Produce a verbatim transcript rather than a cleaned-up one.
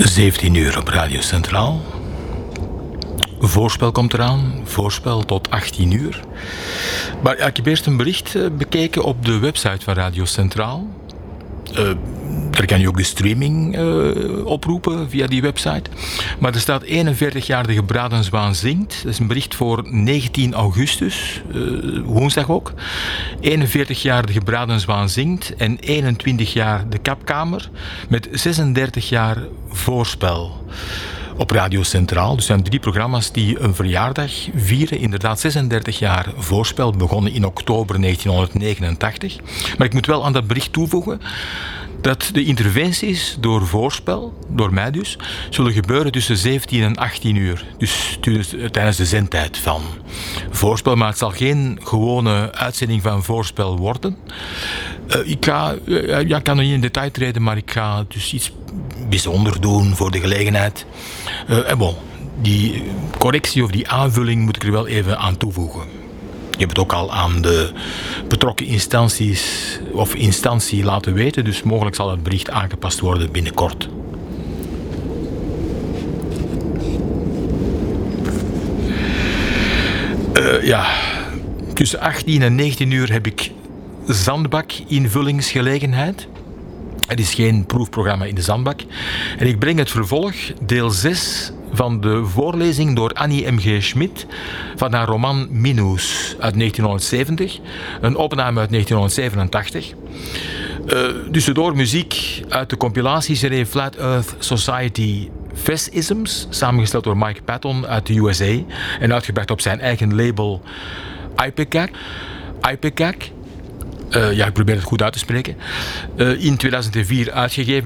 zeventien uur op Radio Centraal. Voorspel komt eraan. Voorspel tot achttien uur. Maar ja, ik heb eerst een bericht uh, bekeken op de website van Radio Centraal. Uh, daar kan je ook de streaming uh, oproepen via die website. Maar er staat eenenveertig jaar de gebraden zwaan zingt. Dat is een bericht voor negentien augustus, uh, woensdag ook. eenenveertig jaar de gebraden zwaan zingt en eenentwintig jaar de kapkamer met zesendertig jaar voorspel. Op Radio Centraal. Dus er zijn drie programma's die een verjaardag vieren. Inderdaad, zesendertig jaar voorspel, begonnen in oktober negentienhonderdnegenentachtig. Maar ik moet wel aan dat bericht toevoegen dat de interventies door voorspel, door mij dus, zullen gebeuren tussen zeventien en achttien uur. Dus tijdens de zendtijd van voorspel. Maar het zal geen gewone uitzending van voorspel worden. Uh, ik ga, uh, ja, ik kan nog niet in detail treden, maar ik ga dus iets bijzonder doen voor de gelegenheid. Uh, en bon, die correctie of die aanvulling moet ik er wel even aan toevoegen. Ik heb het ook al aan de betrokken instanties of instantie laten weten, dus mogelijk zal het bericht aangepast worden binnenkort. Uh, ja, tussen achttien en negentien uur heb ik zandbak-invullingsgelegenheid. Het is geen proefprogramma in de zandbak. En ik breng het vervolg, deel zes van de voorlezing door Annie M G Schmid van haar roman Minus uit negentienhonderdzeventig. Een opname uit negentienhonderdzevenentachtig. Uh, tussendoor muziek uit de compilatieserie Flat Earth Society Festisms, samengesteld door Mike Patton uit de U S A en uitgebracht op zijn eigen label Ipecac. Ipecac. Uh, ja, ik probeer het goed uit te spreken. Uh, in tweeduizend vier uitgegeven